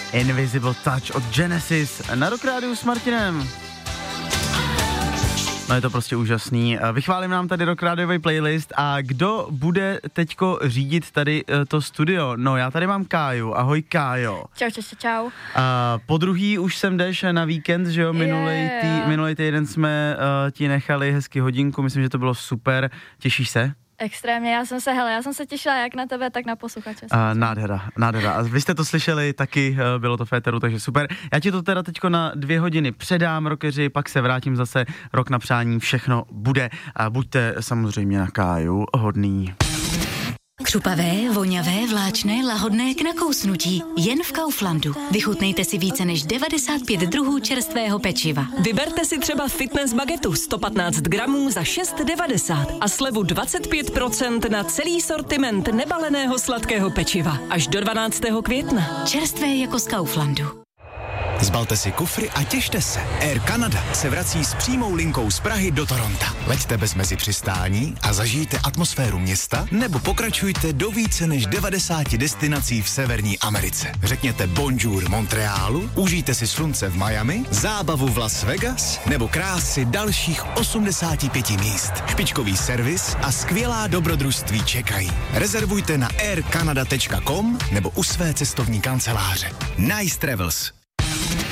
Invisible Touch od Genesis na Rock Rádiu s Martinem. No je to prostě úžasný. Vychválím nám tady Rock Rádiový playlist a kdo bude teďko řídit tady to studio? No já tady mám Káju. Ahoj Kájo. Čau. Po druhý už sem jdeš na víkend, že jo? Minulý týden jsme ti nechali hezky hodinku, myslím, že to bylo super. Těšíš se? Extrémně, já jsem se těšila jak na tebe, tak na posluchače. Nádhera. A vy jste to slyšeli taky, bylo to v éteru, takže super. Já ti to teda teďko na 2 hodiny předám, rockeři, pak se vrátím zase, rok na přání, všechno bude. A buďte samozřejmě na Káju hodný. Křupavé, voňavé, vláčné, lahodné k nakousnutí. Jen v Kauflandu. Vychutnejte si více než 95 druhů čerstvého pečiva. Vyberte si třeba fitness bagetu 115 gramů za 6,90 a slevu 25% na celý sortiment nebaleného sladkého pečiva. Až do 12. května. Čerstvé jako z Kauflandu. Zbalte si kufry a těšte se. Air Canada se vrací s přímou linkou z Prahy do Toronta. Leďte bez mezi přistání a zažijte atmosféru města, nebo pokračujte do více než 90 destinací v Severní Americe. Řekněte bonjour Montrealu, užijte si slunce v Miami, zábavu v Las Vegas nebo krásy dalších 85 míst. Špičkový servis a skvělá dobrodružství čekají. Rezervujte na aircanada.com nebo u své cestovní kanceláře. Nice travels.